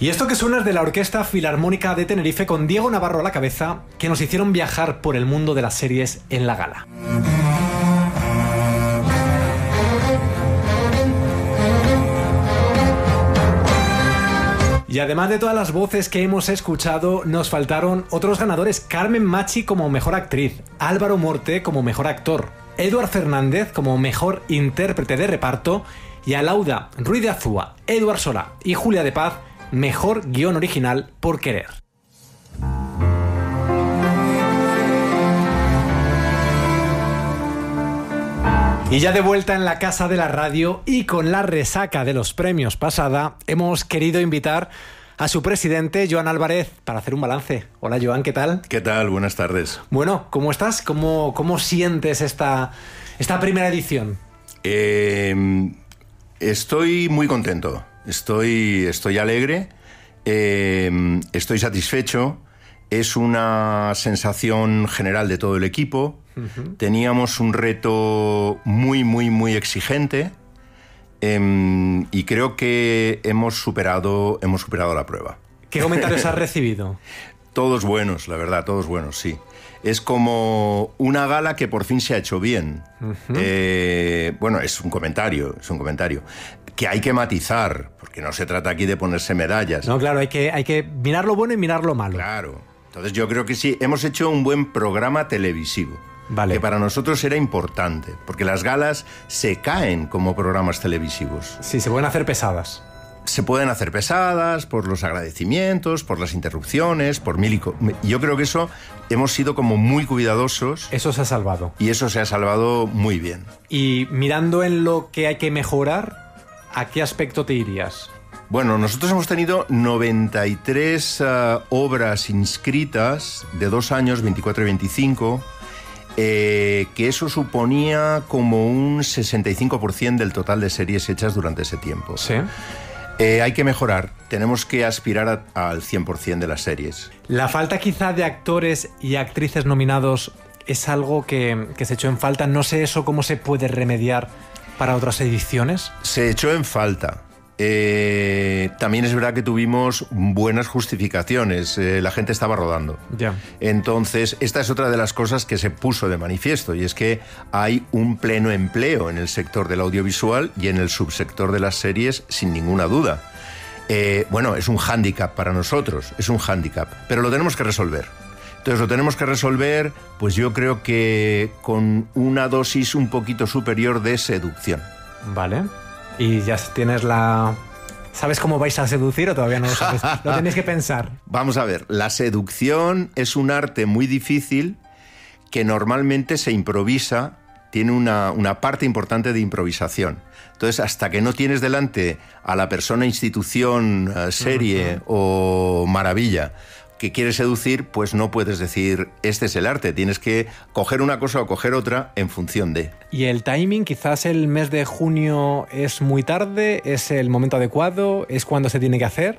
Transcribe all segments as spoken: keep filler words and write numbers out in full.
Y esto que suena es de la Orquesta Filarmónica de Tenerife con Diego Navarro a la cabeza, que nos hicieron viajar por el mundo de las series en la gala. Y además de todas las voces que hemos escuchado, nos faltaron otros ganadores: Carmen Machi como mejor actriz, Álvaro Morte como mejor actor, Eduard Fernández como mejor intérprete de reparto y Alauda Ruiz de Azúa, Eduard Solá y Julia de Paz mejor guión original por Querer. Y ya de vuelta en la casa de la radio y con la resaca de los premios pasada, hemos querido invitar a su presidente, Joan Álvarez, para hacer un balance. Hola, Joan, ¿qué tal? ¿Qué tal? Buenas tardes. Bueno, ¿cómo estás? ¿Cómo, cómo sientes esta, esta primera edición? Eh, estoy muy contento, estoy, estoy alegre, eh, estoy satisfecho. Es una sensación general de todo el equipo. Uh-huh. Teníamos un reto muy, muy, muy exigente eh, y creo que hemos superado, hemos superado la prueba. ¿Qué comentarios has recibido? Todos buenos, la verdad, todos buenos, sí. Es como una gala que por fin se ha hecho bien. Uh-huh. Eh, bueno, es un comentario, es un comentario. Que hay que matizar, porque no se trata aquí de ponerse medallas. No, claro, hay que, hay que mirar lo bueno y mirar lo malo. Claro. Entonces yo creo que sí, hemos hecho un buen programa televisivo. Vale. Que para nosotros era importante, porque las galas se caen como programas televisivos. Sí, se pueden hacer pesadas. Se pueden hacer pesadas por los agradecimientos, por las interrupciones, por mil y co- Yo creo que eso hemos sido como muy cuidadosos. Eso se ha salvado. Y eso se ha salvado muy bien. Y mirando en lo que hay que mejorar, ¿a qué aspecto te irías? Bueno, nosotros hemos tenido noventa y tres uh, obras inscritas de dos años, veinticuatro y veinticinco, eh, que eso suponía como un sesenta y cinco por ciento del total de series hechas durante ese tiempo. Sí. Eh, hay que mejorar, tenemos que aspirar a, al cien por ciento de las series. ¿La falta quizá de actores y actrices nominados es algo que, que se echó en falta? No sé eso cómo se puede remediar para otras ediciones. Se echó en falta. Eh, también es verdad que tuvimos buenas justificaciones, eh, la gente estaba rodando. Ya. Entonces, esta es otra de las cosas que se puso de manifiesto, y es que hay un pleno empleo en el sector del audiovisual y en el subsector de las series, sin ninguna duda. Eh, bueno, es un hándicap para nosotros, es un hándicap, pero lo tenemos que resolver. Entonces lo tenemos que resolver, pues yo creo que con una dosis un poquito superior de seducción. Vale. ¿Y ya tienes la... ¿Sabes cómo vais a seducir o todavía no lo sabes? Lo tenéis que pensar. Vamos a ver, la seducción es un arte muy difícil que normalmente se improvisa, tiene una, una parte importante de improvisación. Entonces, hasta que no tienes delante a la persona, institución, serie uh-huh. o maravilla que quieres seducir, pues no puedes decir, este es el arte. Tienes que coger una cosa o coger otra en función de... ¿Y el timing? Quizás el mes de junio es muy tarde, es el momento adecuado, es cuando se tiene que hacer.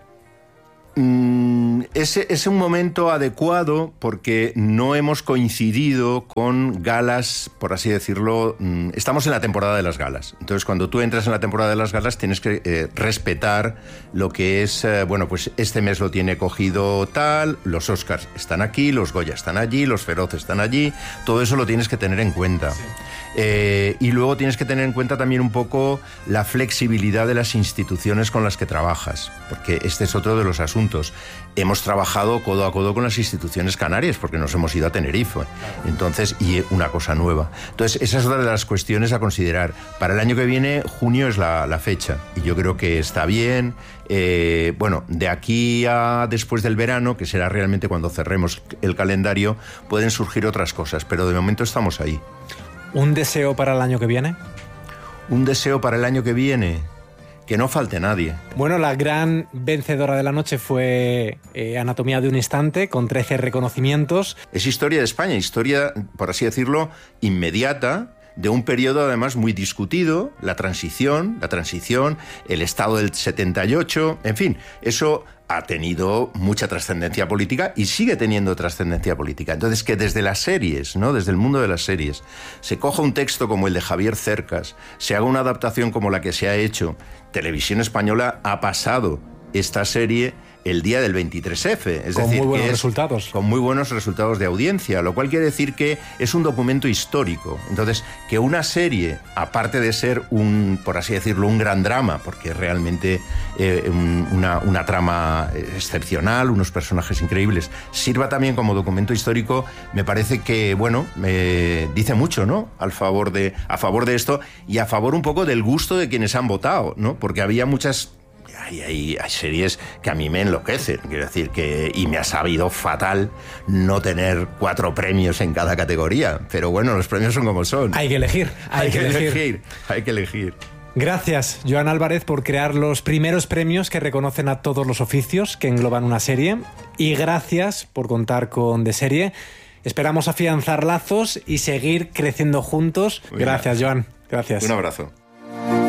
Mm, es, es un momento adecuado porque no hemos coincidido con galas, por así decirlo. Mm, estamos en la temporada de las galas. Entonces, cuando tú entras en la temporada de las galas, tienes que eh, respetar lo que es, eh, bueno, pues este mes lo tiene cogido tal, los Oscars están aquí, los Goya están allí, los Feroz están allí. Todo eso lo tienes que tener en cuenta. Sí. Eh, y luego tienes que tener en cuenta también un poco la flexibilidad de las instituciones con las que trabajas, porque este es otro de los asuntos. Hemos trabajado codo a codo con las instituciones canarias, porque nos hemos ido a Tenerife, entonces, y una cosa nueva. Entonces, esa es otra de las cuestiones a considerar. Para el año que viene, junio es la, la fecha, y yo creo que está bien. Eh, bueno, de aquí a después del verano, que será realmente cuando cerremos el calendario, pueden surgir otras cosas, pero de momento estamos ahí. ¿Un deseo para el año que viene? Un deseo para el año que viene, que no falte nadie. Bueno, la gran vencedora de la noche fue eh, Anatomía de un instante, con trece reconocimientos. Es historia de España, historia, por así decirlo, inmediata, de un periodo además muy discutido, la transición, la transición, el Estado del setenta y ocho, en fin, eso ha tenido mucha trascendencia política y sigue teniendo trascendencia política. Entonces, que desde las series, ¿no?, desde el mundo de las series, se coja un texto como el de Javier Cercas, se haga una adaptación como la que se ha hecho. Televisión Española ha pasado esta serie el día del veintitrés efe. Es con decir, muy buenos que es, resultados. Con muy buenos resultados de audiencia, lo cual quiere decir que es un documento histórico. Entonces, que una serie, aparte de ser un, por así decirlo, un gran drama, porque es realmente eh, un, una, una trama excepcional, unos personajes increíbles, sirva también como documento histórico, me parece que, bueno, me dice mucho, ¿no? Al favor de, a favor de esto y a favor un poco del gusto de quienes han votado, ¿no? Porque había muchas... Hay, hay, hay series que a mí me enloquecen, quiero decir que, y me ha sabido fatal no tener cuatro premios en cada categoría, pero bueno, los premios son como son. Hay que elegir, hay, hay que, que elegir. elegir, hay que elegir. Gracias, Joan Álvarez, por crear los primeros premios que reconocen a todos los oficios que engloban una serie, y gracias por contar con De Serie. Esperamos afianzar lazos y seguir creciendo juntos. Muy bien. Gracias, Joan. Gracias. Un abrazo.